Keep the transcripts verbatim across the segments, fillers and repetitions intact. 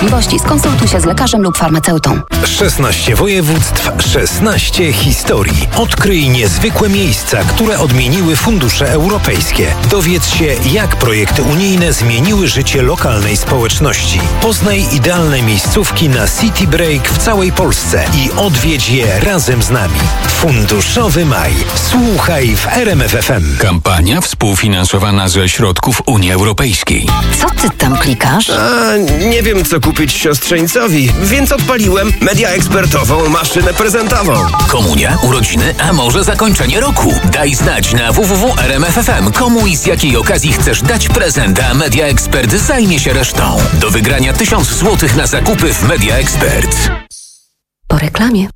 wątpliwości, skonsultuj się z lekarzem lub farmaceutą. szesnaście województw, szesnaście historii. Odkryj niezwykłe miejsca, które odmieniły fundusze europejskie. Dowiedz się, jak projekty unijne zmieniły życie lokalnej społeczności. Poznaj idealne miejscówki na City Break w całej Polsce i odwiedź je razem z nami. Funduszowy Maj. Słuchaj w R M F F M. Kampania współfinansowana ze środków Unii Europejskiej. Co ty tam klikasz? A, nie wiem, co kupić siostrzeńcowi, więc odpaliłem media ekspertową maszynę prezentową. Komunia, urodziny, a może zakończenie roku? Daj znać na w w w kropka r m f f m, komu i z jakiej okazji chcesz dać prezent, a Media Expert zajmie się resztą. Do wygrania tysiąc złotych na zakupy w Media Expert. Po reklamie.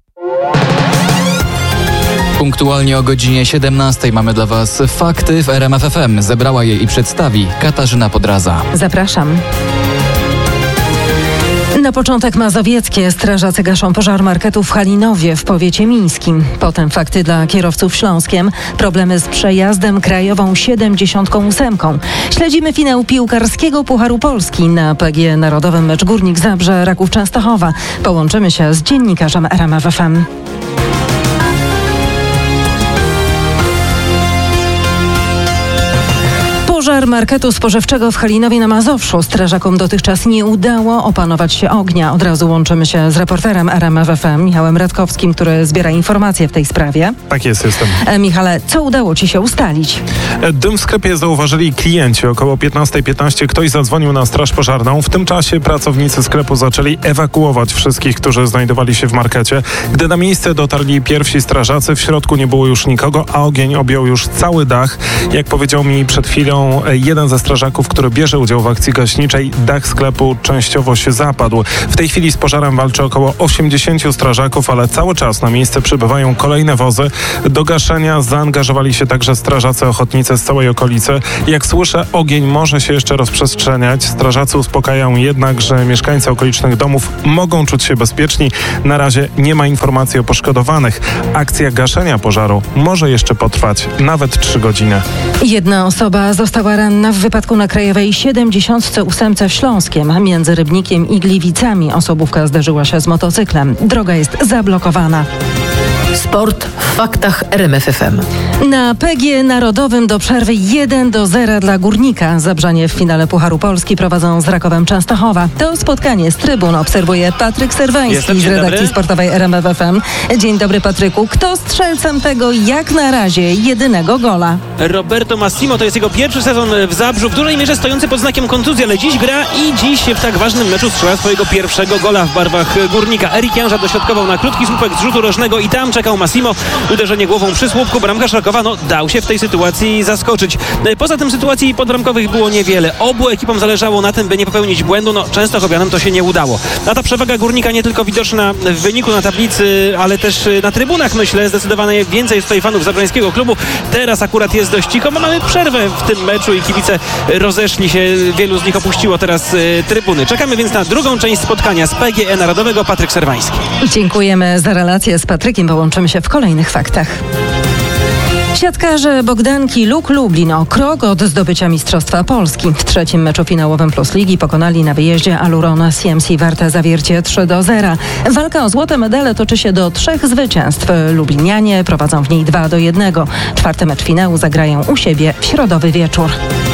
Punktualnie o godzinie siedemnastej mamy dla Was fakty w R M F F M. Zebrała je i przedstawi Katarzyna Podraza. Zapraszam. Na początek mazowieckie. Strażacy gaszą pożar marketu w Halinowie w powiecie mińskim. Potem fakty dla kierowców śląskiem. Problemy z przejazdem krajową siedemdziesiąt osiem. Śledzimy finał piłkarskiego Pucharu Polski. Na P G Narodowym mecz Górnik Zabrze Raków Częstochowa. Połączymy się z dziennikarzem R M F F M. Pożar marketu spożywczego w Halinowie na Mazowszu. Strażakom dotychczas nie udało opanować się ognia. Od razu łączymy się z reporterem R M F F M, Michałem Radkowskim, który zbiera informacje w tej sprawie. Tak jest, jestem. E, Michale, co udało Ci się ustalić? Dym w sklepie zauważyli klienci. Około piętnasta piętnaście ktoś zadzwonił na straż pożarną. W tym czasie pracownicy sklepu zaczęli ewakuować wszystkich, którzy znajdowali się w markecie. Gdy na miejsce dotarli pierwsi strażacy, w środku nie było już nikogo, a ogień objął już cały dach. Jak powiedział mi przed chwilą jeden ze strażaków, który bierze udział w akcji gaśniczej, dach sklepu częściowo się zapadł. W tej chwili z pożarem walczy około osiemdziesięciu strażaków, ale cały czas na miejsce przybywają kolejne wozy. Do gaszenia zaangażowali się także strażacy ochotnicy z całej okolicy. Jak słyszę, ogień może się jeszcze rozprzestrzeniać. Strażacy uspokajają jednak, że mieszkańcy okolicznych domów mogą czuć się bezpieczni. Na razie nie ma informacji o poszkodowanych. Akcja gaszenia pożaru może jeszcze potrwać nawet trzy godziny. Jedna osoba została ranna w wypadku na Krajowej siedemdziesiąt osiem w Śląskiem. Między Rybnikiem i Gliwicami osobówka zderzyła się z motocyklem. Droga jest zablokowana. Sport w faktach R M F F M. Na P G Narodowym do przerwy jeden do zera dla Górnika. Zabrzanie w finale Pucharu Polski prowadzą z Rakowem Częstochowa. To spotkanie z trybun obserwuje Patryk Serwański Jestem, z redakcji dobry. sportowej R M F F M. Dzień dobry, Patryku. Kto strzelcem tego jak na razie jedynego gola? Roberto Massimo, to jest jego pierwszy sezon w Zabrzu, w dużej mierze stojący pod znakiem kontuzji, ale dziś gra i dziś w tak ważnym meczu strzela swojego pierwszego gola w barwach Górnika. Erik Janża dośrodkował na krótki słupek z rzutu rożnego i tam czekał Massimo. Uderzenie głową przy słupku. Bramkarz Rakowa no, dał się w tej sytuacji zaskoczyć. Poza tym sytuacji podbramkowych było niewiele. Obu ekipom zależało na tym, by nie popełnić błędu. No, często Chowianom to się nie udało. A ta przewaga Górnika nie tylko widoczna w wyniku na tablicy, ale też na trybunach, myślę, zdecydowanie więcej jest tutaj fanów zabrzeńskiego klubu. Teraz akurat jest dość cicho, bo mamy przerwę w tym meczu i kibice rozeszli się. Wielu z nich opuściło teraz y, trybuny. Czekamy więc na drugą część spotkania z P G E Narodowego. Patryk Serwański. Dziękujemy za relację z Patrykiem. Połączymy się w kolejnych faktach. Siatkarze Bogdanki Luk Lublin o krok od zdobycia Mistrzostwa Polski. W trzecim meczu finałowym Plus Ligi pokonali na wyjeździe Aluron C M C Warte Zawiercie trzy do zera. Walka o złote medale toczy się do trzech zwycięstw. Lublinianie prowadzą w niej dwa do jednego. Czwarty mecz finału zagrają u siebie w środowy wieczór.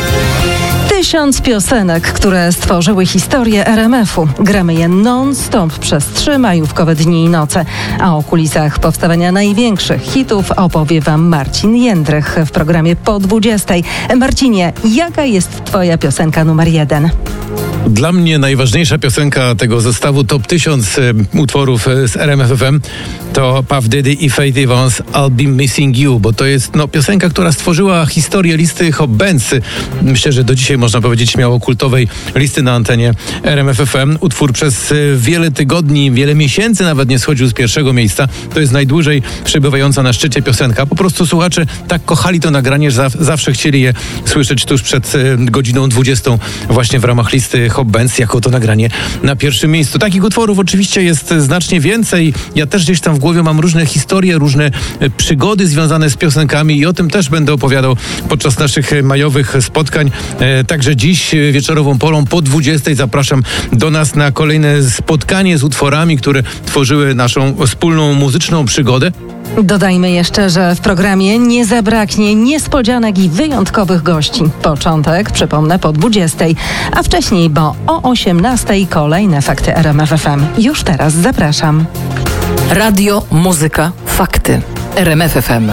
Tysiąc piosenek, które stworzyły historię R M F u. Gramy je non-stop przez trzy majówkowe dni i noce. A o kulisach powstawania największych hitów opowie Wam Marcin Jędrych w programie Po dwudziestej. Marcinie, jaka jest Twoja piosenka numer jeden? Dla mnie najważniejsza piosenka tego zestawu Top tysiąc y, utworów y, z R M F F M to Puff Daddy i Faith Evans I'll Be Missing You, bo to jest no, piosenka, która stworzyła historię listy Hot Bands. Myślę, że do dzisiaj można powiedzieć śmiało kultowej listy na antenie R M F F M. Utwór przez y, wiele tygodni, wiele miesięcy nawet nie schodził z pierwszego miejsca. To jest najdłużej przebywająca na szczycie piosenka. Po prostu słuchacze tak kochali to nagranie, że za, zawsze chcieli je słyszeć tuż przed y, godziną dwudziestą właśnie w ramach listy Hot Hop Benz jako to nagranie na pierwszym miejscu. Takich utworów oczywiście jest znacznie więcej. Ja też gdzieś tam w głowie mam różne historie, różne przygody związane z piosenkami i o tym też będę opowiadał podczas naszych majowych spotkań. Także dziś wieczorową porą po dwudziestej zapraszam do nas na kolejne spotkanie z utworami, które tworzyły naszą wspólną muzyczną przygodę. Dodajmy jeszcze, że w programie nie zabraknie niespodzianek i wyjątkowych gości. Początek, przypomnę, po dwudziestej, a wcześniej, bo o osiemnastej kolejne Fakty R M F F M. Już teraz zapraszam. Radio, muzyka, fakty. R M F F M.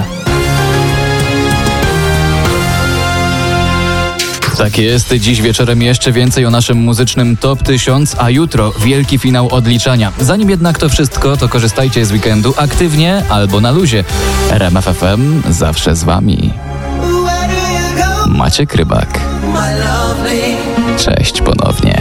Tak jest, dziś wieczorem jeszcze więcej o naszym muzycznym Top tysiąc, a jutro wielki finał odliczania. Zanim jednak to wszystko, to korzystajcie z weekendu aktywnie albo na luzie. R M F F M zawsze z wami. Maciek Rybak. Cześć ponownie.